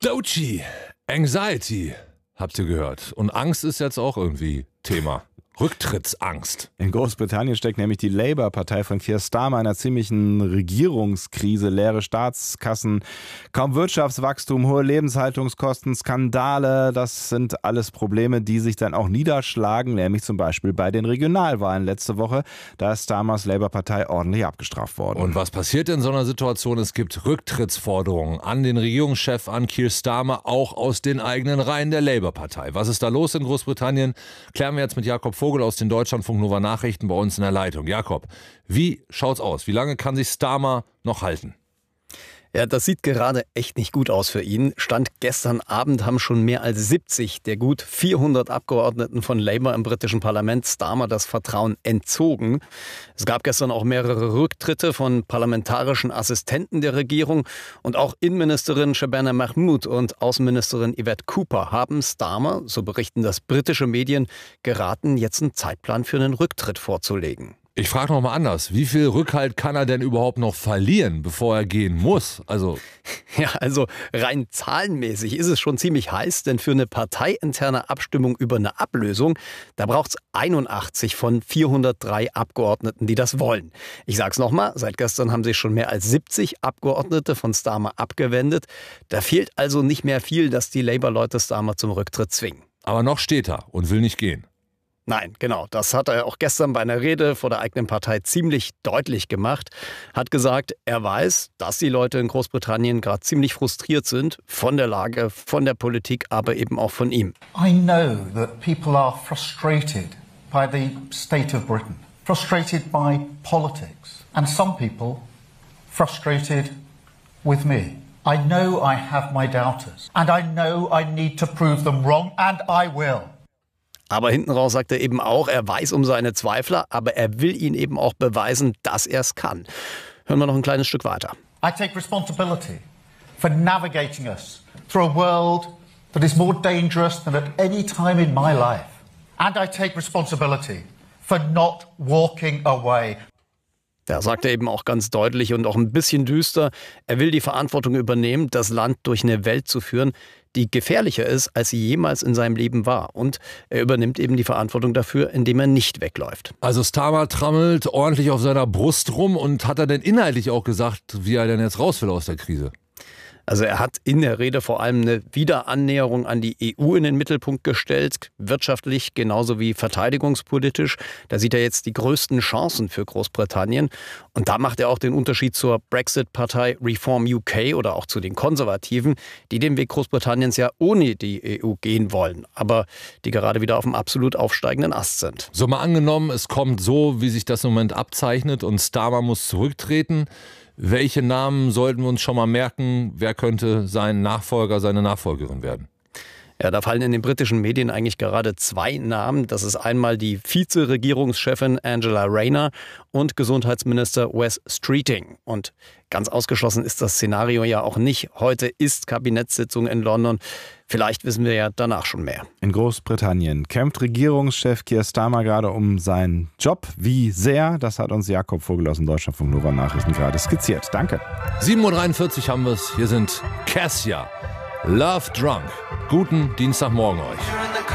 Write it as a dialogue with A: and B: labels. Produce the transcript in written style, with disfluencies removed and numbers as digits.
A: Dochi, Anxiety, habt ihr gehört. Und Angst ist jetzt auch irgendwie Thema. Rücktrittsangst.
B: In Großbritannien steckt nämlich die Labour-Partei von Keir Starmer in einer ziemlichen Regierungskrise. Leere Staatskassen, kaum Wirtschaftswachstum, hohe Lebenshaltungskosten, Skandale. Das sind alles Probleme, die sich dann auch niederschlagen, nämlich zum Beispiel bei den Regionalwahlen letzte Woche. Da ist Starmers Labour-Partei ordentlich abgestraft worden.
A: Und was passiert in so einer Situation? Es gibt Rücktrittsforderungen an den Regierungschef, an Keir Starmer, auch aus den eigenen Reihen der Labour-Partei. Was ist da los in Großbritannien? Klären wir jetzt mit Jakob Vogel aus den Deutschlandfunk Nova Nachrichten bei uns in der Leitung. Jakob, wie schaut's aus? Wie lange kann sich Starmer noch halten?
C: Ja, das sieht gerade echt nicht gut aus für ihn. Stand gestern Abend haben schon mehr als 70 der gut 400 Abgeordneten von Labour im britischen Parlament Starmer das Vertrauen entzogen. Es gab gestern auch mehrere Rücktritte von parlamentarischen Assistenten der Regierung und auch Innenministerin Shabana Mahmood und Außenministerin Yvette Cooper haben Starmer, so berichten das britische Medien, geraten, jetzt einen Zeitplan für einen Rücktritt vorzulegen.
A: Ich frage noch mal anders. Wie viel Rückhalt kann er denn überhaupt noch verlieren, bevor er gehen muss? Also
C: rein zahlenmäßig ist es schon ziemlich heiß, denn für eine parteiinterne Abstimmung über eine Ablösung, da braucht es 81 von 403 Abgeordneten, die das wollen. Ich sag's nochmal, seit gestern haben sich schon mehr als 70 Abgeordnete von Starmer abgewendet. Da fehlt also nicht mehr viel, dass die Labour-Leute Starmer zum Rücktritt zwingen.
A: Aber noch steht er und will nicht gehen.
C: Nein, genau. Das hat er auch gestern bei einer Rede vor der eigenen Partei ziemlich deutlich gemacht. Hat gesagt, er weiß, dass die Leute in Großbritannien gerade ziemlich frustriert sind von der Lage, von der Politik, aber eben auch von ihm.
D: I know that people are frustrated by the state of Britain, frustrated by politics, and some people frustrated with me. I know I have my doubters, and I know I need to prove them wrong, and I will.
C: Aber hinten raus sagt er eben auch, er weiß um seine Zweifler, aber er will ihnen eben auch beweisen, dass er es kann. Hören wir noch ein kleines Stück weiter.
D: I take responsibility for navigating us through a world that is more dangerous than at any time in my life. And I take responsibility for not walking away.
C: Da sagt er eben auch ganz deutlich und auch ein bisschen düster, er will die Verantwortung übernehmen, das Land durch eine Welt zu führen, die gefährlicher ist, als sie jemals in seinem Leben war. Und er übernimmt eben die Verantwortung dafür, indem er nicht wegläuft.
A: Also Starmer trammelt ordentlich auf seiner Brust rum und hat er denn inhaltlich auch gesagt, wie er denn jetzt raus will aus der Krise?
C: Also er hat in der Rede vor allem eine Wiederannäherung an die EU in den Mittelpunkt gestellt, wirtschaftlich genauso wie verteidigungspolitisch. Da sieht er jetzt die größten Chancen für Großbritannien. Und da macht er auch den Unterschied zur Brexit-Partei Reform UK oder auch zu den Konservativen, die den Weg Großbritanniens ja ohne die EU gehen wollen, aber die gerade wieder auf dem absolut aufsteigenden Ast sind.
A: So mal angenommen, es kommt so, wie sich das im Moment abzeichnet und Starmer muss zurücktreten. Welche Namen sollten wir uns schon mal merken? Wer könnte sein Nachfolger, seine Nachfolgerin werden?
C: Ja, da fallen in den britischen Medien eigentlich gerade zwei Namen. Das ist einmal die Vize-Regierungschefin Angela Rayner und Gesundheitsminister Wes Streeting. Und ganz ausgeschlossen ist das Szenario ja auch nicht. Heute ist Kabinettssitzung in London. Vielleicht wissen wir ja danach schon mehr.
B: In Großbritannien kämpft Regierungschef Keir Starmer gerade um seinen Job. Wie sehr, das hat uns Jakob Vogel aus dem Deutschlandfunk Nova Nachrichten gerade skizziert. Danke.
A: 7:43 Uhr haben wir es. Hier sind Cassia, Love Drunk. Guten Dienstagmorgen euch.